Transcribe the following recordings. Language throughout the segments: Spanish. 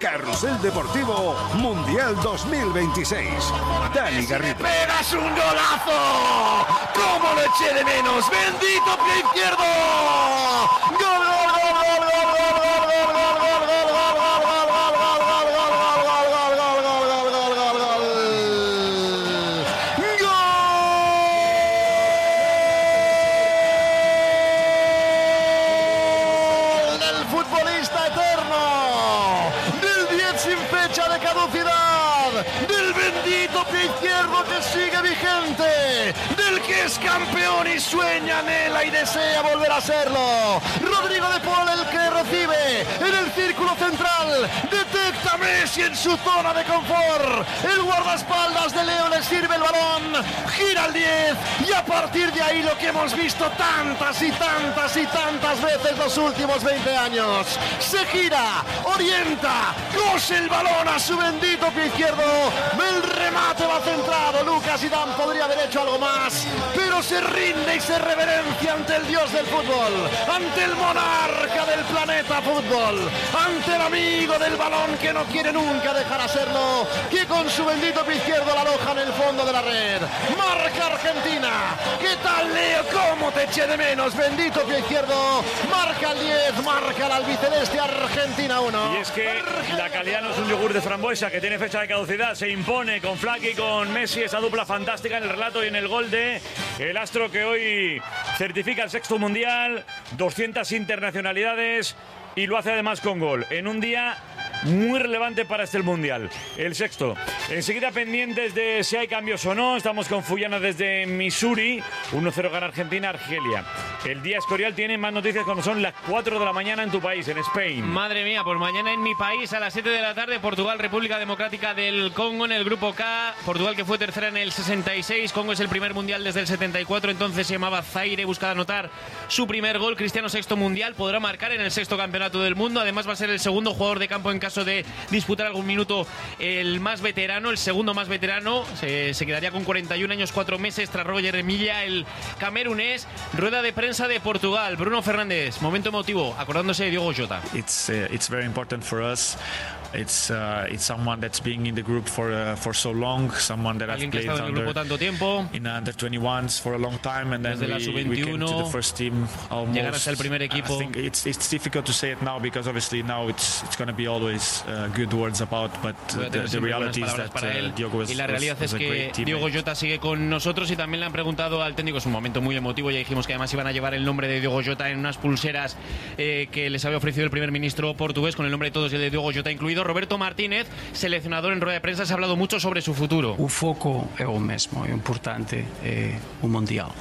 Carrusel Deportivo Mundial 2026. Dani Garrido. ¡Pegas un golazo! ¡Cómo lo eché de menos! ¡Bendito pie izquierdo! ¡Gol, gol, gol, gol, gol, gol, gol, gol, gol, gol, del bendito pie izquierdo que sigue vigente, del que es campeón y sueña, anhela y desea volver a serlo. Rodrigo de Paul, el que recibe en el círculo central, detecta a Messi en su zona de confort. El guardaespaldas de Leo le sirve el balón, gira al 10 y a partir de ahí lo que hemos visto tantas y tantas y tantas veces los últimos 20 años. Se gira, orienta, cose el balón a su bendito pie izquierdo. El remate va centrado. Lucas Zidane podría haber hecho algo más, pero se rinde y se reverencia ante el dios del fútbol, ante el monarca del planeta fútbol, ante el amigo del balón que no quiere nunca dejar a serlo, que con su bendito pie izquierdo la aloja en el fondo de la red. Marca Argentina. ¿Qué tal, Leo? ¿Cómo te eché de menos? Bendito pie izquierdo. Marca el 10, marca la albiceleste Argentina 1. Y es que la calidad no es un yogur de frambuesa que tiene fecha de caducidad. Se impone con Flaky y con Messi, esa dupla fantástica en el relato y en el gol de el astro que hoy certifica el sexto mundial, 200 internacionalidades y lo hace además con gol en un día muy relevante para este mundial, el sexto. Enseguida pendientes de si hay cambios o no. Estamos con Fuyana desde Missouri. 1-0 gana Argentina, Argelia. El día Escorial tiene más noticias cuando son las 4 de la mañana en tu país, en Spain. Madre mía, pues mañana en mi país a las 7 de la tarde, Portugal, República Democrática del Congo en el grupo K. Portugal, que fue tercera en el 66. Congo es el primer mundial desde el 74, entonces se llamaba Zaire. Busca anotar su primer gol. Cristiano, sexto mundial, podrá marcar en el sexto campeonato del mundo. Además va a ser el segundo jugador de campo en caso de disputar algún minuto, el más veterano, el segundo más veterano. Se quedaría con 41 años 4 meses tras Roger Milla, el camerunés. Rueda de prensa de Portugal, Bruno Fernández, momento emotivo, acordándose de Diogo Jota. It's very important for us. It's someone that's been in the group for so long, someone that has played en el grupo tanto tiempo, in under 21s for a long time, and then desde la we came to the first team almost. Llegar hasta el primer equipo. I think it's difficult to say it now because obviously now it's going to be always good words about, but the reality is that Diogo is. Y la realidad es que Diogo Jota sigue con nosotros y también le han preguntado al técnico, es un momento muy emotivo, ya dijimos que además iban a llevar el nombre de Diogo Jota en unas pulseras que les había ofrecido el primer ministro portugués con el nombre de todos y el de Diogo Jota incluido. Roberto Martínez, seleccionador, en rueda de prensa, se ha hablado mucho sobre su futuro. O foco é o mesmo, é importante, é o Mundial.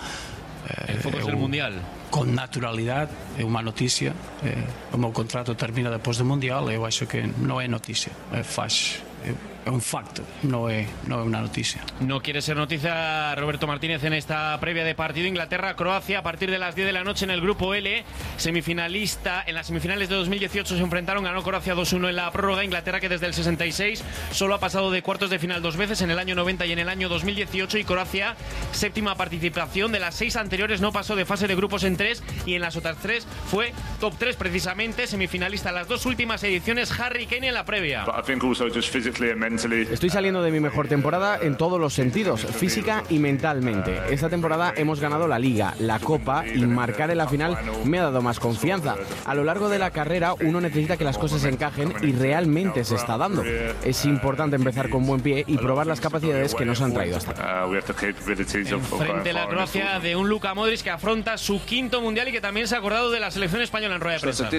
El foco es el Mundial. Com naturalidade, é uma notícia. O meu contrato termina depois do Mundial. Eu acho que não é notícia. É un facto, no es una noticia. No quiere ser noticia Roberto Martínez en esta previa de partido Inglaterra-Croacia a partir de las 10 de la noche en el grupo L. Semifinalista, en las semifinales de 2018 se enfrentaron, ganó Croacia 2-1 en la prórroga. Inglaterra, que desde el 66 solo ha pasado de cuartos de final 2 veces, en el año 90 y en el año 2018. Y Croacia, séptima participación, de las 6 anteriores no pasó de fase de grupos en 3 y en las otras 3 fue top 3 precisamente. Semifinalista en las 2 últimas ediciones, Harry Kane en la previa. Estoy saliendo de mi mejor temporada en todos los sentidos, física y mentalmente. Esta temporada hemos ganado la Liga, la Copa, y marcar en la final me ha dado más confianza. A lo largo de la carrera uno necesita que las cosas encajen y realmente se está dando. Es importante empezar con buen pie y probar las capacidades que nos han traído hasta aquí. Frente a la Croacia de un Luka Modric que afronta su quinto mundial y que también se ha acordado de la selección española en rueda de prensa.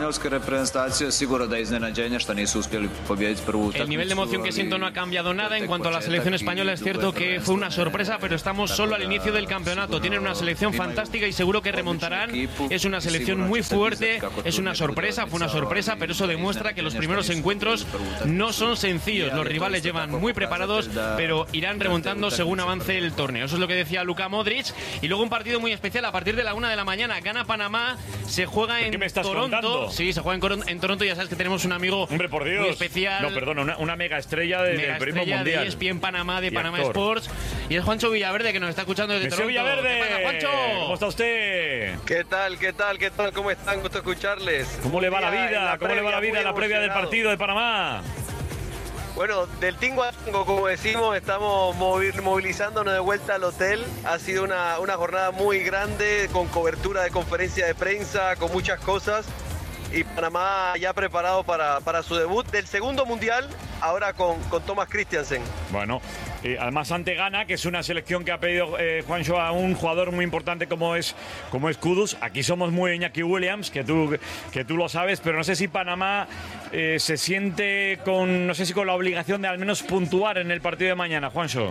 El nivel de emoción que siento no ha cambiado nada en cuanto a la selección española. Es cierto que fue una sorpresa, pero estamos solo al inicio del campeonato. Tienen una selección fantástica y seguro que remontarán. Es una selección muy fuerte, es una sorpresa, fue una sorpresa, pero eso demuestra que los primeros encuentros no son sencillos. Los rivales llevan muy preparados, pero irán remontando según avance el torneo. Eso es lo que decía Luka Modric. Y luego un partido muy especial a partir de la 1 de la mañana. Gana Panamá, se juega en Toronto. Contando? Sí, se juega en Toronto. Ya sabes que tenemos un amigo, hombre, por Dios, muy especial. No, perdona, una mega estrella estrella del periodismo mundial. De ESPN Panamá, de Panamá Sports. Y es Juancho Villaverde, que nos está escuchando desde Toronto. Villaverde. ¿Qué pasa, Juancho? ¿Cómo está usted? ¿Qué tal? ¿Cómo están? Gusto escucharles. ¿Cómo le va la vida? ¿Cómo le va la vida en la previa del partido de Panamá? Bueno, del tingo a tango, como decimos, estamos movilizándonos de vuelta al hotel. Ha sido una jornada muy grande, con cobertura de conferencia de prensa, con muchas cosas. Y Panamá ya preparado para su debut del segundo mundial, ahora con Thomas Christiansen. Bueno, además ante Ghana, que es una selección que ha pedido Juancho a un jugador muy importante como es Kudus. Aquí somos muy Iñaki Williams, que tú lo sabes, pero no sé si Panamá se siente con la obligación de al menos puntuar en el partido de mañana, Juancho.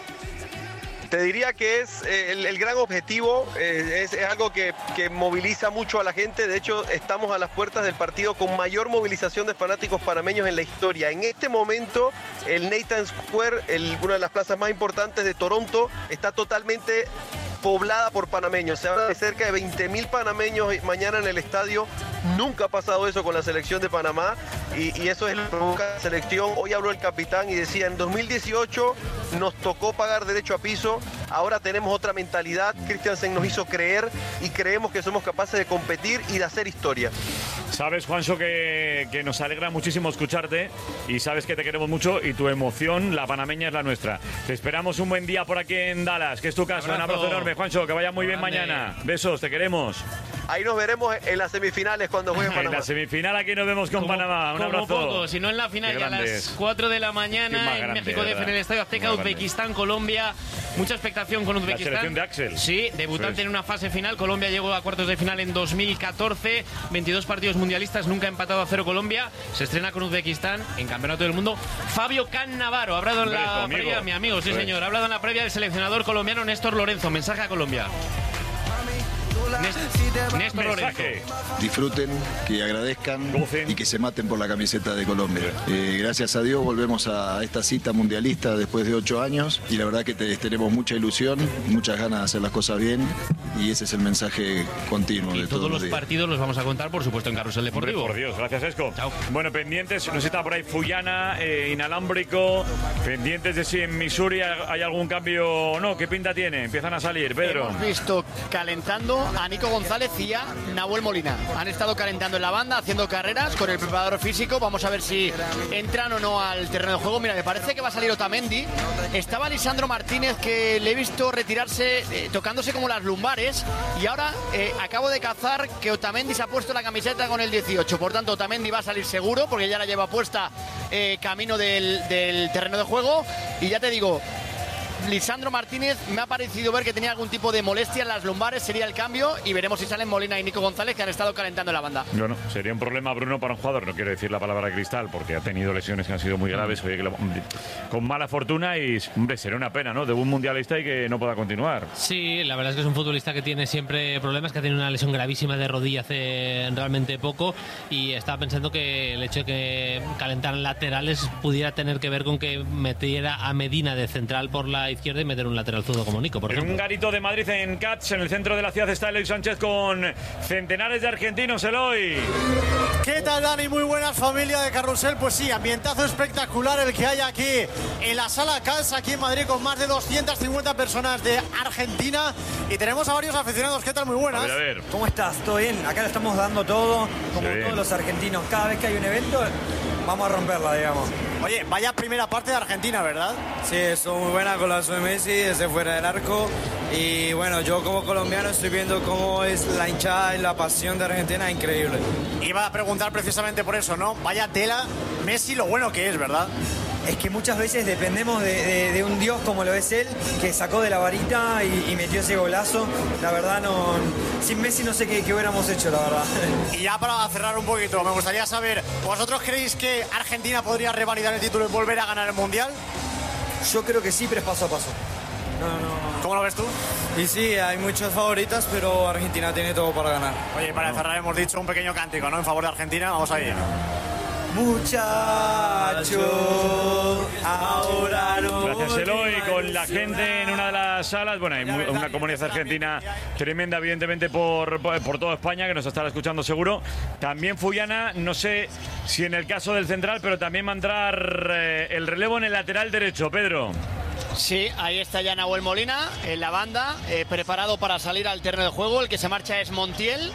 Te diría que es el gran objetivo, es algo que moviliza mucho a la gente. De hecho, estamos a las puertas del partido con mayor movilización de fanáticos panameños en la historia. En este momento, el Nathan Square, una de las plazas más importantes de Toronto, está totalmente poblada por panameños. Se habla de cerca de 20.000 panameños mañana en el estadio. Nunca ha pasado eso con la selección de Panamá y eso es lo que provoca la selección. Hoy habló el capitán y decía, en 2018 nos tocó pagar derecho a piso, ahora tenemos otra mentalidad. Christiansen nos hizo creer y creemos que somos capaces de competir y de hacer historia. Sabes, Juancho, que nos alegra muchísimo escucharte y sabes que te queremos mucho y tu emoción, la panameña, es la nuestra. Te esperamos un buen día por aquí en Dallas, que es tu casa. Un abrazo enorme, Juancho, que vaya muy bien mañana. Besos, te queremos. Ahí nos veremos en las semifinales cuando juegue Panamá. En la semifinal aquí nos vemos con Panamá. Un abrazo. Poco, si no en la final, ya a las 4 de la mañana en México DF, en el Estadio Azteca, Uzbekistán, Colombia. Mucha expectación con Uzbekistán. La selección de Axel. Sí, debutante en una fase final. Colombia llegó a cuartos de final en 2014. 22 partidos mundialistas, nunca ha empatado a 0 Colombia. Se estrena con Uzbekistán en Campeonato del Mundo. Fabio Cannavaro ha hablado en la previa, mi amigo, sí señor, ha hablado en la previa del seleccionador colombiano Néstor Lorenzo. Mensaje a Colombia. Néstor Lorenzo. Disfruten, que agradezcan y que se maten por la camiseta de Colombia. Gracias a Dios volvemos a esta cita mundialista después de 8 años y la verdad que tenemos mucha ilusión, muchas ganas de hacer las cosas bien y ese es el mensaje continuo de todos los partidos los vamos a contar, por supuesto, en Carrusel Deportivo. Por Dios, gracias, Esco. Chao. Bueno, pendientes, no sé si está por ahí Fuyana, Inalámbrico, pendientes de si en Missouri hay algún cambio o no. ¿Qué pinta tiene? Empiezan a salir, Pedro. Hemos visto calentando a Nico González y a Nahuel Molina. Han estado calentando en la banda, haciendo carreras con el preparador físico. Vamos a ver si entran o no al terreno de juego. Mira, me parece que va a salir Otamendi. Estaba Lisandro Martínez, que le he visto retirarse tocándose como las lumbares. Y ahora acabo de cazar que Otamendi se ha puesto la camiseta con el 18. Por tanto, Otamendi va a salir seguro porque ya la lleva puesta camino del terreno de juego. Y ya te digo, Lisandro Martínez me ha parecido ver que tenía algún tipo de molestia en las lumbares, sería el cambio y veremos si salen Molina y Nico González, que han estado calentando en la banda. Bueno, sería un problema, Bruno, para un jugador, no quiero decir la palabra cristal porque ha tenido lesiones que han sido muy graves, oye, con mala fortuna y, hombre, sería una pena, ¿no?, de un mundialista y que no pueda continuar. Sí, la verdad es que es un futbolista que tiene siempre problemas, que ha tenido una lesión gravísima de rodilla hace realmente poco y estaba pensando que el hecho de que calentaran laterales pudiera tener que ver con que metiera a Medina de central por la izquierda y meter un lateral zurdo como Nico, por ejemplo. En un garito de Madrid, en Cats, en el centro de la ciudad, está Eloy Sánchez con centenares de argentinos. Eloy. ¿Qué tal, Dani? Muy buenas, familia de Carrusel. Pues sí, ambientazo espectacular el que hay aquí en la sala Cats, aquí en Madrid, con más de 250 personas de Argentina y tenemos a varios aficionados. ¿Qué tal? Muy buenas. A ver. ¿Cómo estás? ¿Todo bien? Acá lo estamos dando todo, como todos los argentinos. Cada vez que hay un evento, vamos a romperla, digamos. Oye, vaya primera parte de Argentina, ¿verdad? Sí, estuvo muy buena con la de Messi desde fuera del arco. Y bueno, yo como colombiano estoy viendo cómo es la hinchada y la pasión de Argentina, increíble. Iba a preguntar precisamente por eso, ¿no? Vaya tela, Messi lo bueno que es, ¿verdad? Es que muchas veces dependemos de un dios como lo es él, que sacó de la varita y metió ese golazo. La verdad, no, sin Messi no sé qué hubiéramos hecho, la verdad. Y ya para cerrar un poquito, me gustaría saber, ¿vosotros creéis que Argentina podría revalidar el título y volver a ganar el Mundial? Yo creo que sí, pero es paso a paso. No. ¿Cómo lo ves tú? Y sí, hay muchas favoritas, pero Argentina tiene todo para ganar. Oye, para cerrar hemos dicho un pequeño cántico, ¿no?, en favor de Argentina. Vamos a ir. Muchacho, ahora no. Gracias, Eloy, con la gente en una de las salas. Bueno, hay una comunidad argentina tremenda, evidentemente, por toda España, que nos estará escuchando seguro. También Fuyana, no sé si en el caso del central, pero también va a entrar el relevo en el lateral derecho, Pedro. Sí, ahí está ya Nahuel Molina en la banda, preparado para salir al terreno de juego. El que se marcha es Montiel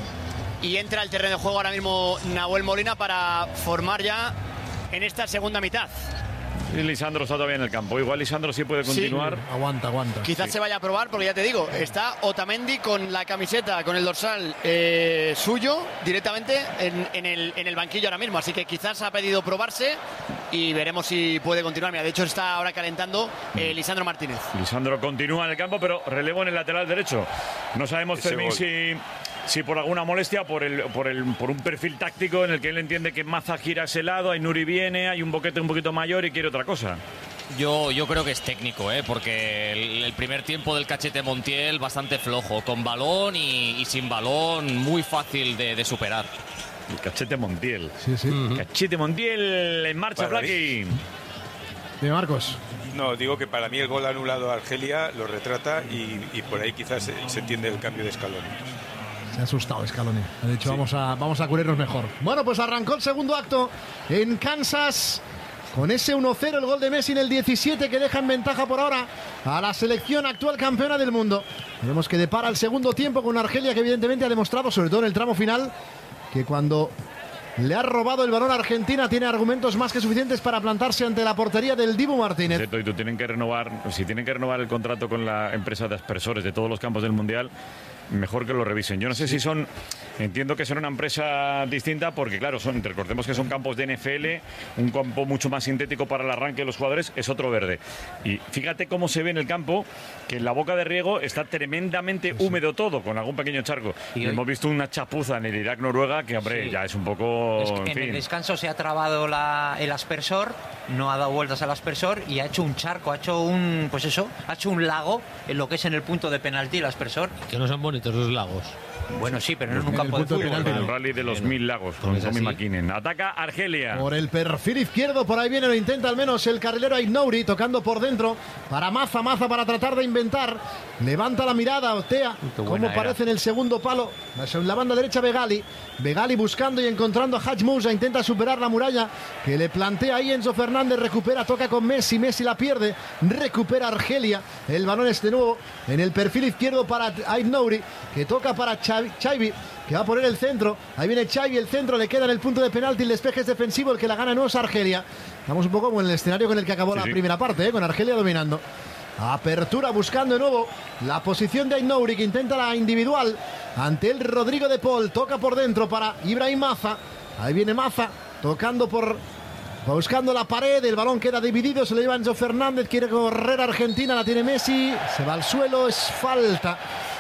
y entra al terreno de juego ahora mismo Nahuel Molina para formar ya en esta segunda mitad. Y Lisandro está todavía en el campo. Igual Lisandro sí puede continuar. Sí, aguanta. Quizás se vaya a probar, porque ya te digo, está Otamendi con la camiseta, con el dorsal suyo, directamente en el banquillo ahora mismo. Así que quizás ha pedido probarse y veremos si puede continuar. Mira, de hecho está ahora calentando Lisandro Martínez. Lisandro continúa en el campo, pero relevo en el lateral derecho. No sabemos, Fermín, si por alguna molestia o por un perfil táctico en el que él entiende que Maza gira a ese lado, Aït-Nouri viene, hay un boquete un poquito mayor y quiere otra cosa. Yo creo que es técnico, porque el primer tiempo del Cachete Montiel bastante flojo, con balón y sin balón, muy fácil de superar. El Cachete Montiel. Sí. Cachete Montiel en marcha, Flaky. Dime, Marcos. No, digo que para mí el gol anulado a Argelia lo retrata y por ahí quizás se entiende el cambio de Scaloni. Se ha asustado Scaloni. Ha dicho, sí, vamos a cubrirnos mejor. Bueno, pues arrancó el segundo acto en Kansas con ese 1-0, el gol de Messi en el 17 que deja en ventaja por ahora a la selección actual campeona del mundo. Vemos que depara el segundo tiempo con Argelia, que evidentemente ha demostrado, sobre todo en el tramo final, que cuando le ha robado el balón a Argentina tiene argumentos más que suficientes para plantarse ante la portería del Dibu Martínez. Cierto, y tienen que renovar el contrato con la empresa de aspersores de todos los campos del Mundial, mejor que lo revisen. Yo no sé si son... Entiendo que son una empresa distinta porque, claro, recordemos que son campos de NFL, un campo mucho más sintético para el arranque de los jugadores, es otro verde. Y fíjate cómo se ve en el campo, que en la boca de riego está tremendamente húmedo todo, con algún pequeño charco. Y hemos visto una chapuza en el Irak-Noruega que, hombre, ya es un poco... Es que en el descanso se ha trabado el aspersor, no ha dado vueltas al aspersor y ha hecho un charco, ha hecho un lago en lo que es en el punto de penalti el aspersor. Que no son bonitos los lagos. Bueno, sí, pero no en un campo de fútbol. El rally de los 1000 lagos con Tommy McKinnon. Ataca Argelia. Por el perfil izquierdo, por ahí viene, lo intenta al menos el carrilero Aït-Nouri, tocando por dentro para Maza para tratar de inventar. Levanta la mirada, Otea, como parece en el segundo palo. En la banda derecha Begali buscando y encontrando a Hadj Moussa, intenta superar la muralla que le plantea ahí Enzo Fernández, recupera, toca con Messi la pierde, recupera Argelia. El balón es de nuevo en el perfil izquierdo para Aït-Nouri, que toca para Xavi, que va a poner el centro. Ahí viene Xavi, el centro, le queda en el punto de penalti, el despeje es defensivo, el que la gana no es Argelia. Estamos un poco como en el escenario con el que acabó la primera parte, con Argelia dominando. Apertura buscando de nuevo la posición de Aït-Nouri, que intenta la individual ante el Rodrigo de Paul, toca por dentro para Ibrahim Maza. Ahí viene Maza tocando buscando la pared, el balón queda dividido, se lo lleva Enzo Fernández, quiere correr Argentina, la tiene Messi, se va al suelo, es falta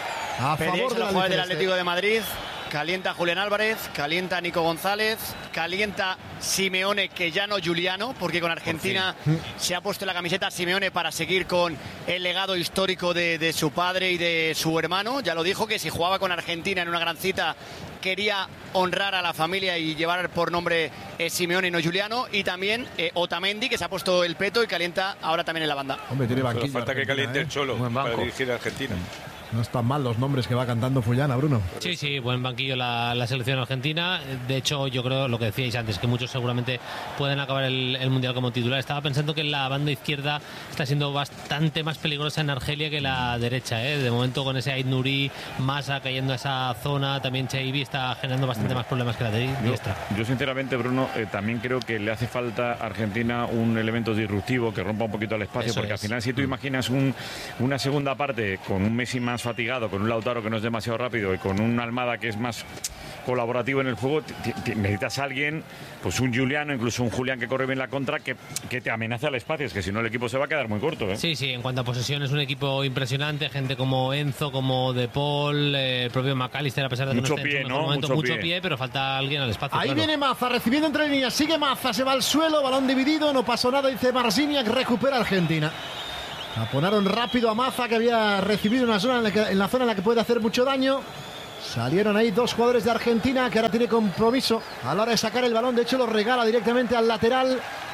a favor del Atlético de Madrid. Calienta Julián Álvarez, calienta Nico González, calienta Simeone, que ya no Giuliano, porque con Argentina se ha puesto la camiseta Simeone para seguir con el legado histórico de su padre y de su hermano. Ya lo dijo, que si jugaba con Argentina en una gran cita quería honrar a la familia y llevar por nombre Simeone y no Giuliano. Y también Otamendi, que se ha puesto el peto y calienta ahora también en la banda. Hombre, tiene banquillo. Falta que caliente el Cholo para dirigir a Argentina. No están mal los nombres que va cantando Fullana, Bruno. Sí, buen banquillo la selección argentina. De hecho, yo creo lo que decíais antes, que muchos seguramente pueden acabar el Mundial como titular. Estaba pensando que la banda izquierda está siendo bastante más peligrosa en Argelia que la derecha. De momento, con ese Aït-Nouri, Maza cayendo a esa zona, también Xavi está generando bastante más problemas que la diestra. Yo sinceramente, Bruno, también creo que le hace falta a Argentina un elemento disruptivo que rompa un poquito el espacio, porque al final, si tú imaginas una segunda parte con un Messi más fatigado, con un Lautaro que no es demasiado rápido y con un Almada que es más colaborativo en el juego, necesitas a alguien, pues un Giuliano, incluso un Julián que corre bien la contra, que te amenace al espacio, es que si no el equipo se va a quedar muy corto. Sí, en cuanto a posesión es un equipo impresionante, gente como Enzo, como De Paul, el propio McAllister, a pesar de que mucho no esté en en su mejor momento, mucho pie, pero falta alguien al espacio. Ahí viene Maza, recibiendo entre líneas, sigue Maza, se va al suelo, balón dividido, no pasó nada, dice Marciniak, recupera Argentina. Aponaron rápido a Maza, que había recibido en la zona en la que puede hacer mucho daño. Salieron ahí dos jugadores de Argentina, que ahora tiene compromiso a la hora de sacar el balón. De hecho, lo regala directamente al lateral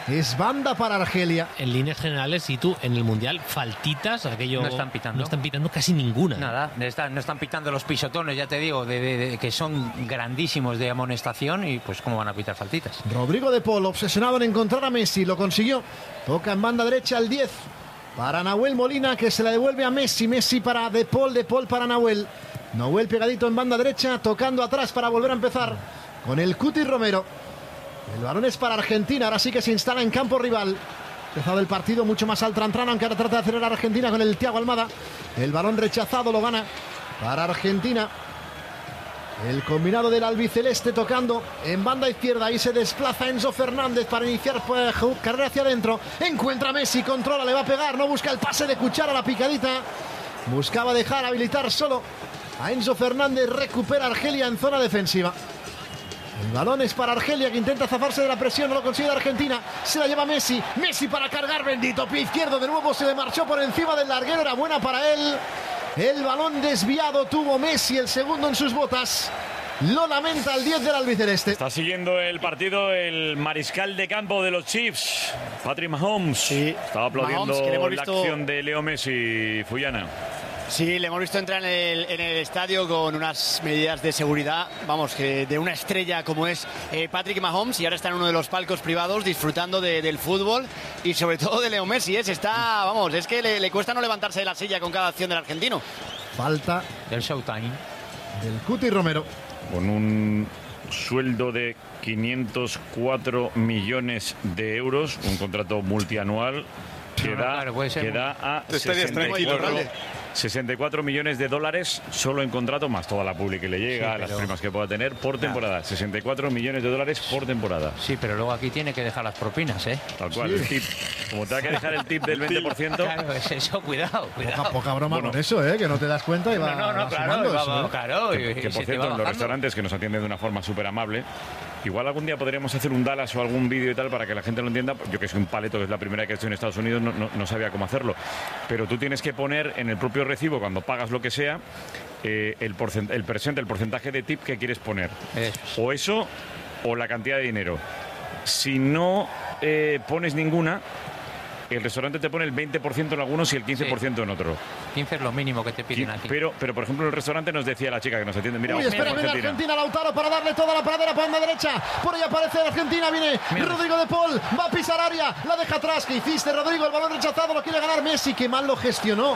Es banda para Argelia. En líneas generales, si tú en el Mundial faltitas, aquello... No están pitando. No están pitando casi ninguna. Nada, no están pitando los pisotones, ya te digo, que son grandísimos de amonestación y pues cómo van a pitar faltitas. Rodrigo de Paul, obsesionado en encontrar a Messi, lo consiguió. Toca en banda derecha el 10 para Nahuel Molina, que se la devuelve a Messi. Messi para De Paul para Nahuel. Nahuel pegadito en banda derecha, tocando atrás para volver a empezar con el Cuti Romero. El balón es para Argentina, ahora sí que se instala en campo rival. Empezado el partido mucho más al trantrano, aunque ahora trata de acelerar Argentina con el Thiago Almada. El balón rechazado lo gana para Argentina. El combinado del albiceleste tocando en banda izquierda. Ahí se desplaza Enzo Fernández para iniciar carrera hacia adentro. Encuentra a Messi, controla, le va a pegar. No busca el pase de Cuchara, la picadita. Buscaba dejar habilitar solo a Enzo Fernández. Recupera Argelia en zona defensiva. El balón es para Argelia, que intenta zafarse de la presión. No lo consigue Argentina. Se la lleva Messi. Messi para cargar, bendito pie izquierdo. De nuevo se le marchó por encima del larguero. Era buena para él. El balón desviado tuvo Messi, el segundo en sus botas. Lo lamenta el 10 del albiceleste. Está siguiendo el partido el mariscal de campo de los Chiefs, Patrick Mahomes. Sí. Estaba aplaudiendo Mahomes, la acción de Leo Messi, Fuyana. Sí, le hemos visto entrar en el estadio con unas medidas de seguridad, vamos, que de una estrella como es Patrick Mahomes, y ahora está en uno de los palcos privados disfrutando del fútbol y sobre todo de Leo Messi. Es que le cuesta no levantarse de la silla con cada acción del argentino. Falta del Showtime del Cuti Romero. Con un sueldo de 504 millones de euros, un contrato multianual que da a 64 millones de dólares solo en contrato, más toda la publi que le llega, las primas que pueda tener por temporada. 64 millones de dólares por temporada. Sí, pero luego aquí tiene que dejar las propinas, ¿eh? Tal cual, el tip. Como te va que dejar el tip del 20%. Claro, es eso, cuidado. Poca broma con eso, ¿eh? Que no te das cuenta y va claro. Que por cierto, en los restaurantes que nos atienden de una forma súper amable, igual algún día podríamos hacer un Dallas o algún vídeo y tal para que la gente lo entienda. Yo que soy un paleto, que es la primera que estoy en Estados Unidos, no sabía cómo hacerlo. Pero tú tienes que poner en el propio recibo, cuando pagas lo que sea, el porcentaje de tip que quieres poner. O eso, o la cantidad de dinero. Si no pones ninguna, el restaurante te pone el 20% en algunos y el 15% en otro. 15 es lo mínimo que te piden aquí. Pero por ejemplo, en el restaurante nos decía la chica que nos atiende, mira, espera, viene Argentina, Lautaro para darle toda la pradera por banda derecha. Por ahí aparece Argentina, viene Rodrigo de Paul, va a pisar área, la deja atrás. ¿Qué hiciste, Rodrigo? El balón rechazado, lo quiere ganar Messi. Qué mal lo gestionó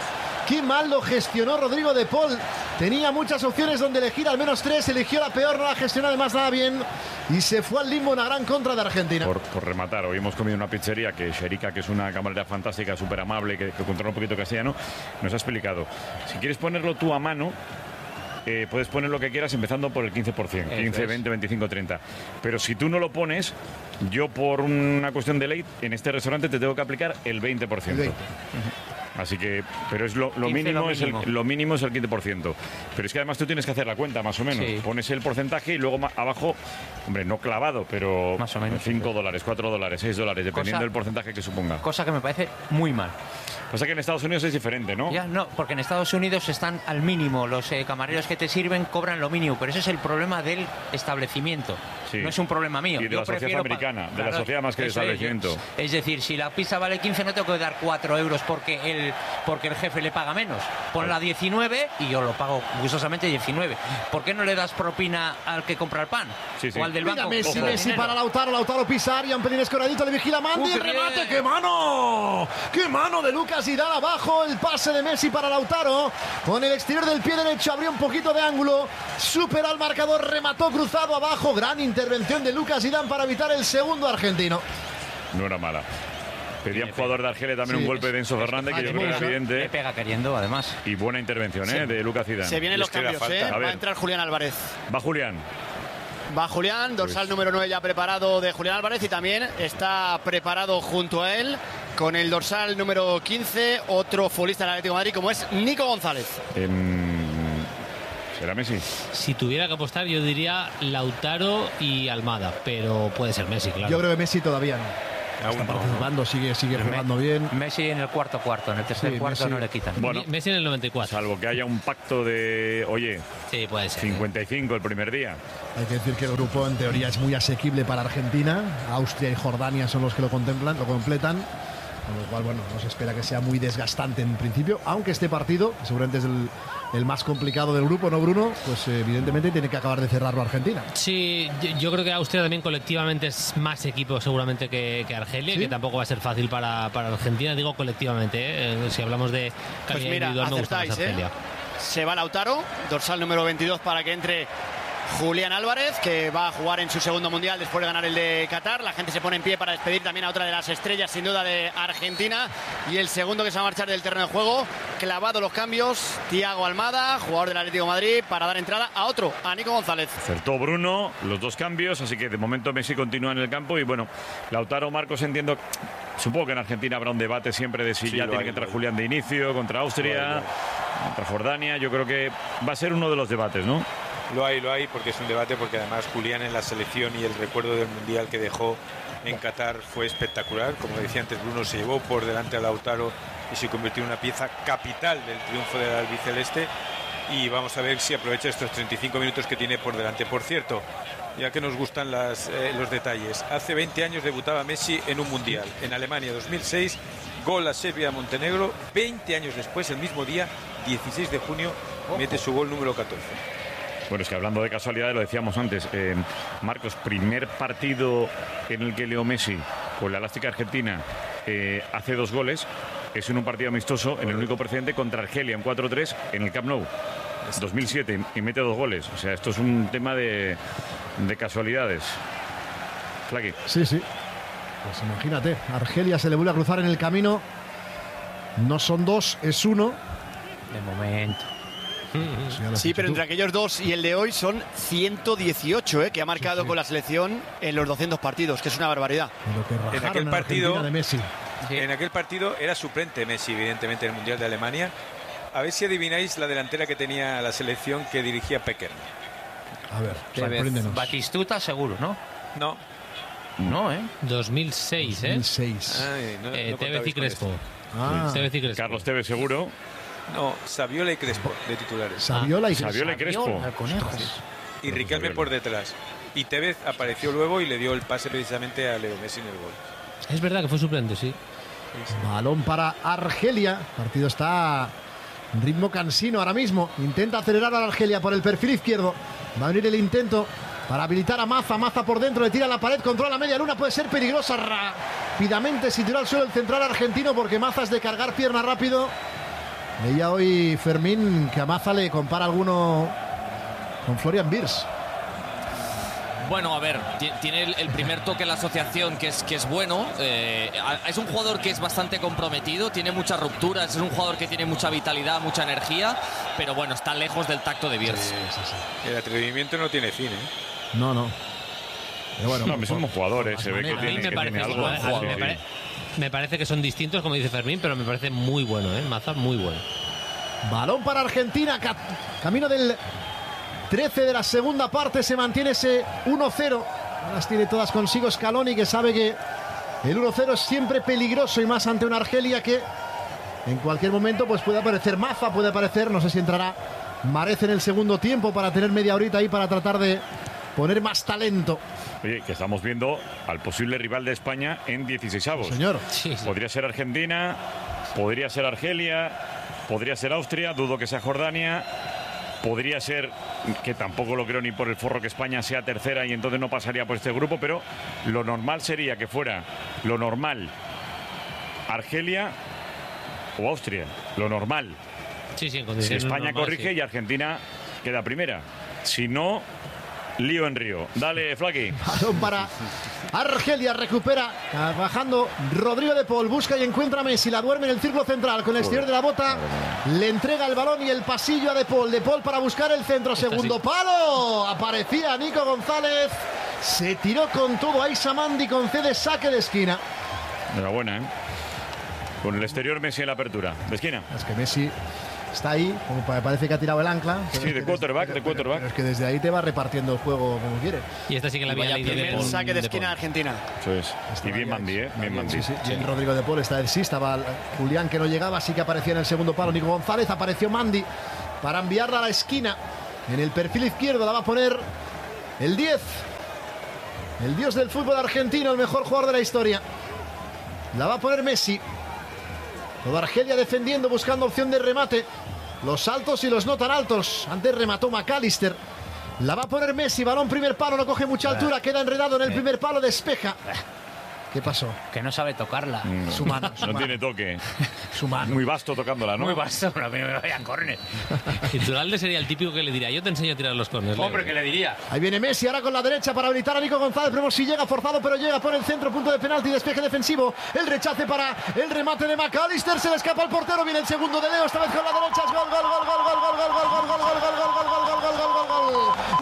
Rodrigo de Paul. Tenía muchas opciones donde elegir, al menos 3, eligió la peor, no la gestionó además nada bien y se fue al limbo, una gran contra de Argentina. Por rematar, hoy hemos comido una pizzería que Sherika, que es una camarera fantástica, súper amable, que controla un poquito castellano, nos ha explicado. Si quieres ponerlo tú a mano, puedes poner lo que quieras empezando por el 15%, 15, 20, 25, 30. Pero si tú no lo pones, yo por una cuestión de ley, en este restaurante te tengo que aplicar el 20%. Así que, pero es lo mínimo, lo mínimo es el 15%. Pero es que además tú tienes que hacer la cuenta, más o menos. Sí. Pones el porcentaje y luego abajo, hombre, no clavado, pero más o menos, $5, $4, $6, dependiendo del porcentaje que suponga. Cosa que me parece muy mal. Pasa que en Estados Unidos es diferente, ¿no? Ya, no, porque en Estados Unidos están al mínimo. Los camareros que te sirven cobran lo mínimo, pero ese es el problema del establecimiento. Sí. No es un problema mío. Y de la sociedad americana, de la sociedad más que de establecimiento. Es decir, si la pizza vale 15, no tengo que dar 4 euros porque el jefe le paga menos. Ponla 19 y yo lo pago gustosamente 19. ¿Por qué no le das propina al que compra el pan? Sí, sí. O al del banco. Messi para Lautaro pisa área, un pelín escoradito, le vigila Mandi, remate, ¡qué mano! ¡Qué mano de Lucas Hidalgo abajo! El pase de Messi para Lautaro, con el exterior del pie derecho, abrió un poquito de ángulo, superó al marcador, remató cruzado abajo, gran intervención de Lucas Hidalgo para evitar el segundo argentino. No era mala. Pedía un jugador de Argelia también un golpe de Enzo Fernández, que yo creo que es evidente. Le pega queriendo, además. Y buena intervención de Lucas Zidane. Se vienen los cambios, va a entrar Julián Álvarez. Va Julián, dorsal número 9 ya preparado de Julián Álvarez, y también está preparado junto a él con el dorsal número 15, otro futbolista del Atlético de Madrid como es Nico González. ¿Será Messi? Si tuviera que apostar, yo diría Lautaro y Almada, pero puede ser Messi, claro. Yo creo que Messi todavía no. Está participando, sigue jugando bien. Messi en el cuarto, en el tercer cuarto no le quitan. Bueno, Messi en el 94. Salvo que haya un pacto de, oye, sí, puede ser, 55 el primer día. Hay que decir que el grupo en teoría es muy asequible para Argentina. Austria y Jordania son los que lo completan. Con lo cual, bueno, no se espera que sea muy desgastante en principio, aunque este partido, seguramente es el más complicado del grupo, ¿no, Bruno? Pues evidentemente tiene que acabar de cerrarlo Argentina. Sí, yo creo que Austria también colectivamente es más equipo seguramente que Argelia, ¿sí? Que tampoco va a ser fácil para Argentina, digo colectivamente, si hablamos de calidad individual me gusta más Argelia. Se va Lautaro, dorsal número 22 para que entre Julián Álvarez, que va a jugar en su segundo mundial después de ganar el de Qatar. La gente se pone en pie para despedir también a otra de las estrellas, sin duda, de Argentina. Y el segundo que se va a marchar del terreno de juego, clavado los cambios, Thiago Almada, jugador del Atlético de Madrid, para dar entrada a otro, a Nico González. Acertó Bruno, los dos cambios, así que de momento Messi continúa en el campo. Y bueno, Lautaro, Marcos, entiendo. Supongo que en Argentina habrá un debate siempre de si ya tiene que entrar Julián de inicio contra Austria, contra Jordania. Yo creo que va a ser uno de los debates, ¿no? Lo hay, porque es un debate, porque además Julián en la selección y el recuerdo del Mundial que dejó en Qatar fue espectacular. Como decía antes Bruno, se llevó por delante a Lautaro y se convirtió en una pieza capital del triunfo del albiceleste. Y vamos a ver si aprovecha estos 35 minutos que tiene por delante. Por cierto, ya que nos gustan los detalles, hace 20 años debutaba Messi en un Mundial, en Alemania 2006, gol a Serbia-Montenegro. 20 años después, el mismo día, 16 de junio, mete su gol número 14. Bueno, es que hablando de casualidades, lo decíamos antes, Marcos, primer partido en el que Leo Messi, con la elástica argentina, hace 2 goles, es en un partido amistoso, en el único precedente, contra Argelia, en 4-3, en el Camp Nou, 2007, y mete 2 goles. O sea, esto es un tema de casualidades. Flaqui. Sí. Pues imagínate, Argelia se le vuelve a cruzar en el camino. No son 2, es 1. De momento. Sí, pero entre aquellos 2 y el de hoy son 118, que ha marcado con la selección en los 200 partidos, que es una barbaridad. En aquel partido de Messi. En aquel partido era suplente Messi, evidentemente, en el Mundial de Alemania. A ver si adivináis la delantera que tenía la selección que dirigía Pecker. A ver, sorpréndenos. Batistuta seguro, ¿no? No. No, 2006, 2006. Tevez y Crespo. Tevez y Crespo. Carlos Tevez seguro. No, Saviola y Crespo, de titulares. Saviola y Crespo. Y Riquelme por detrás. Y Tevez apareció luego y le dio el pase precisamente a Leo Messi en el gol. Es verdad que fue suplente, sí. Balón para Argelia. El partido está en ritmo cansino ahora mismo. Intenta acelerar a Argelia por el perfil izquierdo. Va a venir el intento para habilitar a Maza. Maza por dentro, le tira la pared, controla la media luna. Puede ser peligrosa rápidamente si tira al suelo el central argentino, porque Maza es de cargar pierna rápido. Veía hoy Fermín que a Maza le compara alguno con Florian Wirtz. Bueno, a ver, tiene el primer toque en la asociación que es bueno. Es un jugador que es bastante comprometido, tiene muchas rupturas, es un jugador que tiene mucha vitalidad, mucha energía, pero bueno, está lejos del tacto de Wirtz. Sí. El atrevimiento no tiene fin, No. Pero bueno, no, somos jugadores, se ve que tiene algo. Me parece que son distintos, como dice Fermín, pero me parece muy bueno, Maza, muy bueno. Balón para Argentina, camino del 13 de la segunda parte, se mantiene ese 1-0. Las tiene todas consigo Scaloni, que sabe que el 1-0 es siempre peligroso, y más ante una Argelia que en cualquier momento pues puede aparecer Maza, puede aparecer, no sé si entrará Marez en el segundo tiempo para tener media horita ahí para tratar de poner más talento. Oye, que estamos viendo al posible rival de España en 16avos. Señor. Sí. Podría ser Argentina, podría ser Argelia, podría ser Austria, dudo que sea Jordania, podría ser, que tampoco lo creo ni por el forro, que España sea tercera y entonces no pasaría por este grupo, pero lo normal sería que fuera, Argelia o Austria, lo normal. Sí, en condiciones. Si España normal, corrige, sí. Y Argentina queda primera. Si no, lío en Río. Dale, Flaqui. Balón para Argelia, recupera bajando Rodrigo de Paul, busca y encuentra a Messi, la duerme en el círculo central con el exterior de la bota, le entrega el balón y el pasillo a de Paul para buscar el centro, segundo palo, aparecía Nico González, se tiró con todo, ahí Samandi concede saque de esquina. Enhorabuena, con el exterior Messi en la apertura de esquina. Es que Messi Está ahí, como parece que ha tirado el ancla. Sí, de quarterback. Pero es que desde ahí te va repartiendo el juego como quiere. Y esta sí que la había leído de Paul. Saque de esquina Argentina. Eso es. Y bien Mandy, Bien Mandy. Sí. Bien Rodrigo de Paul, esta vez sí, estaba Julián que no llegaba, sí que aparecía en el segundo palo Nico González, apareció Mandy para enviarla a la esquina. En el perfil izquierdo la va a poner el 10. El dios del fútbol argentino, el mejor jugador de la historia. La va a poner Messi. Toda Argelia defendiendo, buscando opción de remate. Los altos y los no tan altos. Antes remató McAllister. La va a poner Messi, balón primer palo, no coge mucha altura, queda enredado en el primer palo, despeja. ¿Qué pasó? Que no sabe tocarla. Su mano. No tiene toque. Su mano. Muy vasto tocándola, ¿no? Muy vasto, pero a mí no me vayan córner. Iturralde sería el típico que le diría, yo te enseño a tirar los córners. Hombre, que le diría. Ahí viene Messi, ahora con la derecha para habilitar a Nico González. Vemos si llega forzado, pero llega por el centro, punto de penalti, despeje defensivo. El rechace para el remate de McAllister, se le escapa al portero, viene el segundo de Leo, esta vez con la derecha, es gol, gol, gol, gol, gol, gol, gol, gol, gol, gol, gol, gol, gol, gol, gol, gol, gol, gol, gol,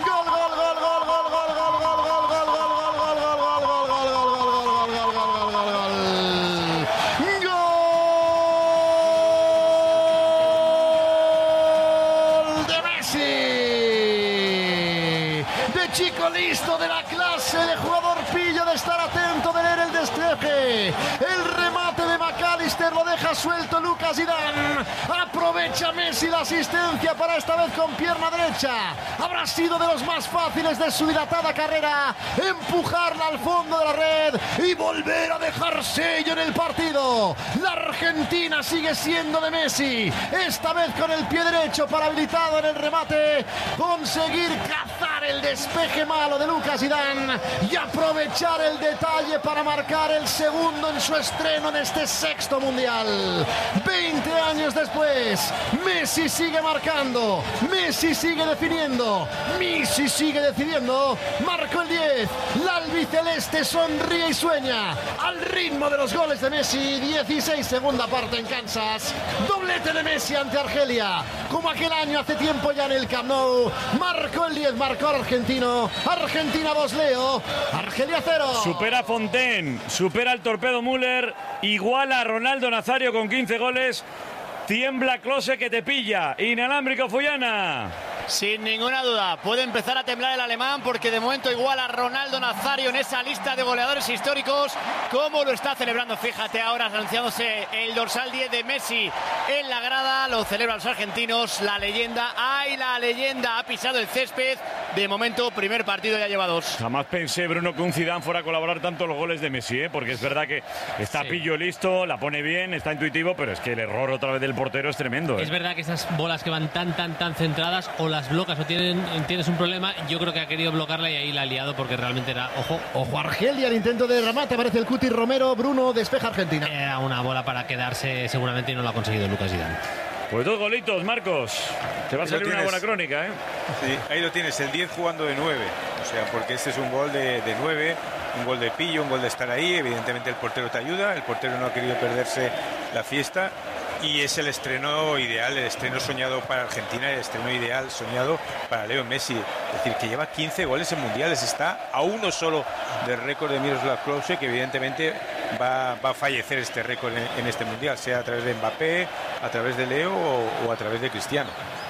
chico listo, de la clase, de jugador pillo, de estar atento, de leer el despeje. El remate de McAllister lo deja suelto Lucas Zidane. Aprovecha Messi la asistencia para esta vez con pierna derecha. Habrá sido de los más fáciles de su dilatada carrera. Empujarla al fondo de la red y volver a dejar sello en el partido. La Argentina sigue siendo de Messi. Esta vez con el pie derecho para habilitado en el remate. Conseguir cazar el despeje malo de Lucas Zidane y aprovechar el detalle para marcar el segundo en su estreno en este sexto mundial. 20 años después, Messi sigue marcando, Messi sigue definiendo, Messi sigue decidiendo. Marcó el 10, la albiceleste sonríe y sueña al ritmo de los goles de Messi. 16 segunda parte en Kansas, doblete de Messi ante Argelia, como aquel año hace tiempo ya en el Camp Nou. Marcó el 10, marcó al argentino. Argentina 2, Leo, Argelia 0. Supera Fontaine, supera el Torpedo Müller, iguala a Ronaldo Nazario con 15 goles. Tiembla Klose que te pilla. Inalámbrico Fuyana. Sin ninguna duda, puede empezar a temblar el alemán porque de momento iguala a Ronaldo Nazario en esa lista de goleadores históricos. ¿Cómo lo está celebrando? Fíjate ahora anunciándose el dorsal 10 de Messi en la grada. Lo celebran los argentinos. La leyenda, ¡ay, la leyenda! Ha pisado el césped. De momento, primer partido ya lleva 2. Jamás pensé, Bruno, que un Zidane fuera a colaborar tanto los goles de Messi, porque es verdad que está pillo listo, la pone bien, está intuitivo, pero es que el error otra vez del portero es tremendo. Es verdad que esas bolas que van tan centradas, o las blocas o tienes un problema. Yo creo que ha querido bloquearla y ahí la ha liado porque realmente era, ojo Argelia, el intento de remate, aparece el Cuti Romero, Bruno despeja Argentina. Era una bola para quedarse seguramente y no lo ha conseguido Lucas Zidane. Pues 2 golitos, Marcos. Te va a salir una buena crónica, ¿eh? Sí, ahí lo tienes, el 10 jugando de 9. O sea, porque este es un gol de 9, un gol de pillo, un gol de estar ahí. Evidentemente el portero te ayuda, el portero no ha querido perderse la fiesta. Y es el estreno ideal, el estreno soñado para Argentina, el estreno ideal soñado para Leo Messi. Es decir, que lleva 15 goles en mundiales, está a uno solo del récord de Miroslav Klose, que evidentemente va a fallecer este récord en este mundial, sea a través de Mbappé, a través de Leo o a través de Cristiano.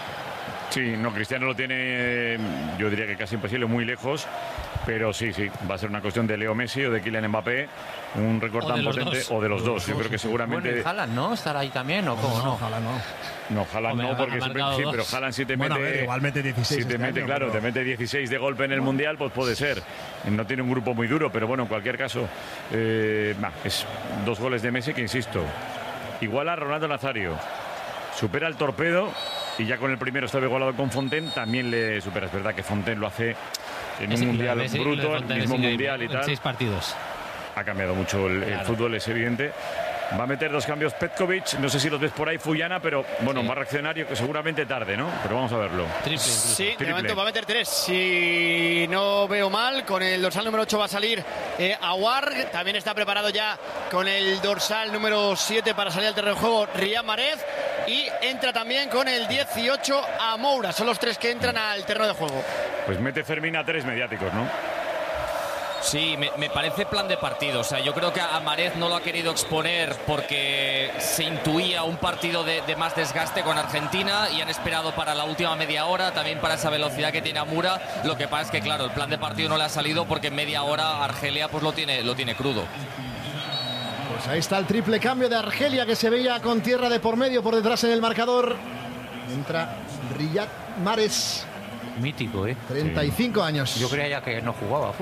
Sí, no, Cristiano lo tiene, yo diría que casi imposible, muy lejos, pero sí, va a ser una cuestión de Leo Messi o de Kylian Mbappé, un récord tan potente, o de los dos. Yo creo que seguramente... Bueno, y Haaland, ¿no? ¿Estará ahí también o cómo no? Haaland no. No, Haaland no, porque siempre, sí, pero Haaland si te mete... Bueno, a ver, igual mete 16 si te mete, claro, te mete 16 de golpe en el Mundial, pues puede ser. No tiene un grupo muy duro, pero bueno, en cualquier caso, es 2 goles de Messi que, insisto, iguala a Ronaldo Nazario, supera el Torpedo, y ya con el primero estaba igualado con Fontaine, también le supera. Es verdad que Fontaine lo hace en un mundial bruto, el mismo mundial y tal. 6 partidos. Ha cambiado mucho el fútbol, es evidente. Va a meter 2 cambios Petkovic, no sé si los ves por ahí, Fuyana, pero bueno, va a reaccionar seguramente tarde, ¿no? Pero vamos a verlo. Sí, de momento va a meter 3. Si no veo mal, con el dorsal número 8 va a salir Aouar. También está preparado ya con el dorsal número 7 para salir al terreno de juego Riyad Mahrez. Y entra también con el 18 a Moura. Son los 3 que entran al terreno de juego. Pues mete Fermín a 3 mediáticos, ¿no? Sí, me parece plan de partido. O sea, yo creo que a Marez no lo ha querido exponer porque se intuía un partido de más desgaste con Argentina y han esperado para la última media hora, también para esa velocidad que tiene Amura. Lo que pasa es que, claro, el plan de partido no le ha salido porque en media hora Argelia pues lo tiene crudo. Pues ahí está el triple cambio de Argelia, que se veía con tierra de por medio por detrás en el marcador. Entra Riyad Mahrez. Mítico, 35 años. Yo creía ya que no jugaba.